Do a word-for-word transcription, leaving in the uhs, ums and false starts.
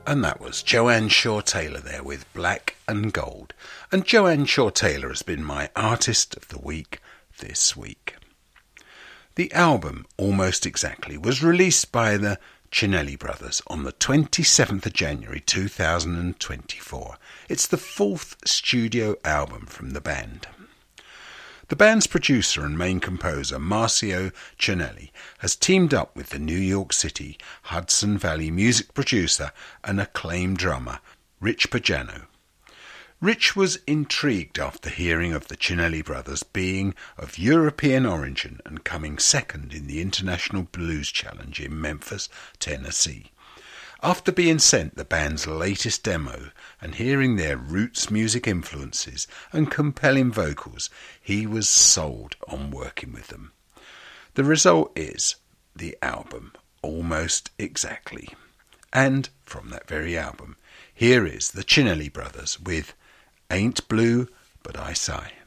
And that was Joanne Shaw Taylor there with Black and Gold. And Joanne Shaw Taylor has been my Artist of the Week this week. The album, Almost Exactly, was released by the Cinelli Brothers on the twenty-seventh of January two thousand twenty-four. It's the fourth studio album from the band. The band's producer and main composer, Marcio Cinelli, has teamed up with the New York City Hudson Valley music producer and acclaimed drummer, Rich Pagano. Rich was intrigued after hearing of the Cinelli Brothers being of European origin and coming second in the International Blues Challenge in Memphis, Tennessee. After being sent the band's latest demo and hearing their roots music influences and compelling vocals, he was sold on working with them. The result is the album, Almost Exactly. And from that very album, here is the Cinelli Brothers with Ain't Blue But I Sigh.